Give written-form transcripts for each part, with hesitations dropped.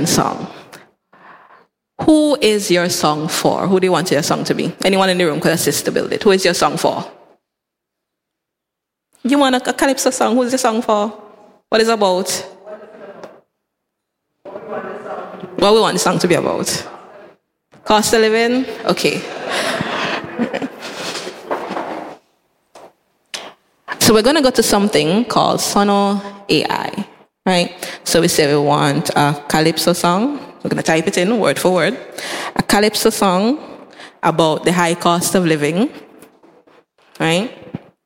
in song. Who is your song for? Who do you want your song to be? Anyone in the room could assist to build it. Who is your song for? You want a calypso song? Who's your song for? What is it about? What we want the song to be about? Cost of living? Okay. So we're going to go to something called Sono AI, right? So we say we want a calypso song. We're going to type it in word for word. A calypso song about the high cost of living, right?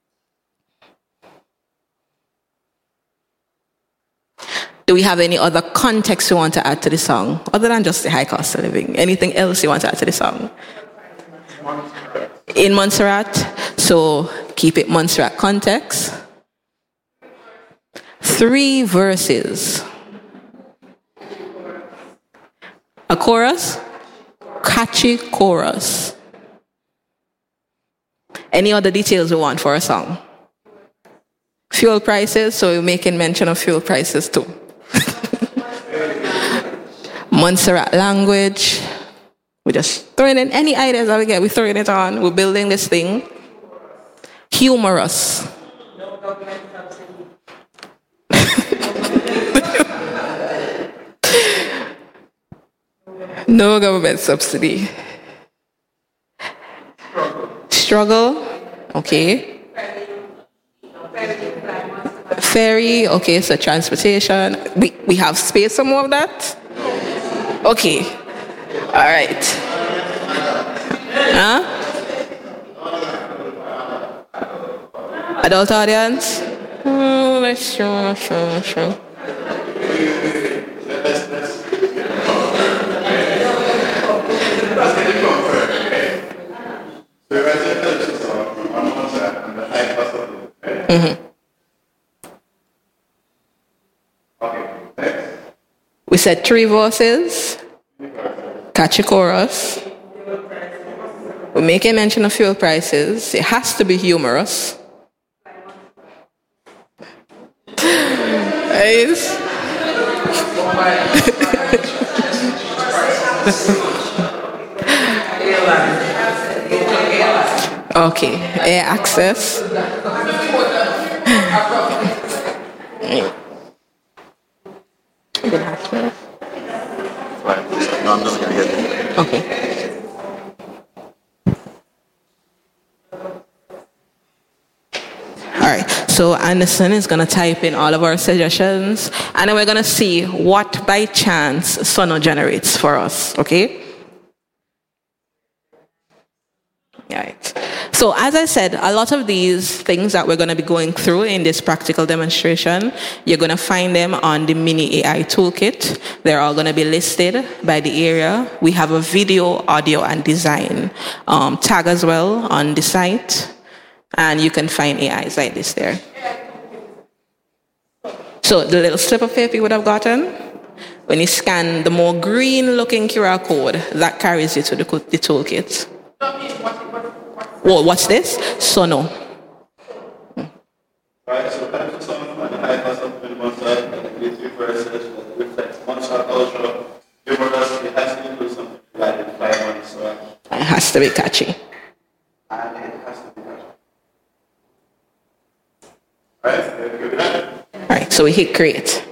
Do we have any other context you want to add to the song other than just the high cost of living? Anything else you want to add to the song? In Montserrat, so keep it Montserrat context. 3 verses. A chorus, catchy chorus. Any other details we want for a song? Fuel prices, so we're making mention of fuel prices too. Montserrat language. We're just throwing in any ideas that we get. We're throwing it on. We're building this thing. Humorous. No government subsidy. Struggle. Okay. Ferry. Okay, so transportation. We have space for more of that? Okay. All right. Huh? Adult audience? Sure. Mm-hmm. We said 3 verses, catchy chorus. We're making mention of fuel prices. It has to be humorous. Nice. Okay, air access. Okay. All right. So Anderson is going to type in all of our suggestions, and then we're going to see what by chance Sono generates for us. Okay. All right. So as I said, a lot of these things that we're going to be going through in this practical demonstration, you're going to find them on the Mini AI Toolkit. They're all going to be listed by the area. We have a video, audio, and design tag as well on the site. And you can find AIs like this there. So the little slip of paper you would have gotten, when you scan the more green-looking QR code, that carries you to the toolkit. Whoa, what's this? Sono. Right, so calypso song and the high cost of living one side, and the creative research that reflects Montserrat culture, humorous, it has to include something like 5 months. It has to be catchy. And it has to be catchy. Right, good with that? All right, so we hit create.